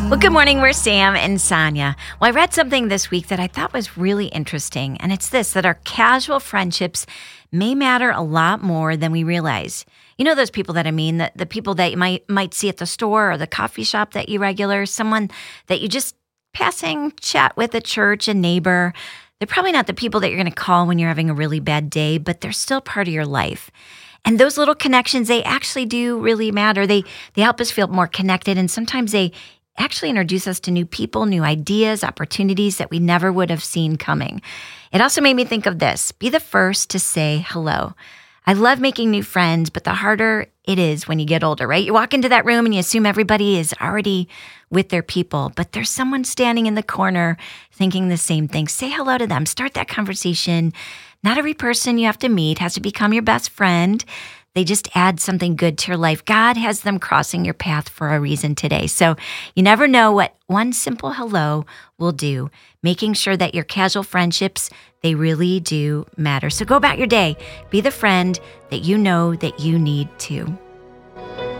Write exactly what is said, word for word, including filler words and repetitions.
Well, good morning. We're Sam and Sonia. Well, I read something this week that I thought was really interesting, and it's this, that our casual friendships may matter a lot more than we realize. You know those people that I mean, the, the people that you might might see at the store or the coffee shop that you regular, someone that you just passing chat with at church, a neighbor. They're probably not the people that you're going to call when you're having a really bad day, but they're still part of your life. And those little connections, they actually do really matter. They they help us feel more connected, and sometimes they actually introduce us to new people, new ideas, opportunities that we never would have seen coming. It also made me think of this: be the first to say hello. I love making new friends, but the harder it is when you get older, right? You walk into that room and you assume everybody is already with their people, but there's someone standing in the corner thinking the same thing. Say hello to them. Start that conversation. Not every person you have to meet has to become your best friend. They just add something good to your life. God has them crossing your path for a reason today. So you never know what one simple hello will do, making sure that your casual friendships, they really do matter. So go about your day. Be the friend that you know that you need to.